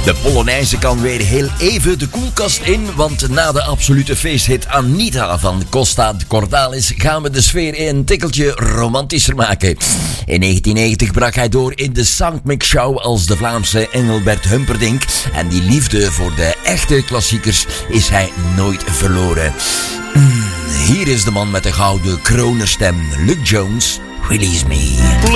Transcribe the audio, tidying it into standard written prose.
De Polonaise kan weer heel even de koelkast in, want na de absolute feesthit Anita van Costa Cordalis gaan we de sfeer een tikkeltje romantischer maken. In 1990 brak hij door in de Soundmix Show als de Vlaamse Engelbert Humperdinck en die liefde voor de echte klassiekers is hij nooit verloren. Hier is de man met de gouden kronerstem, Luke Jones, Release Me.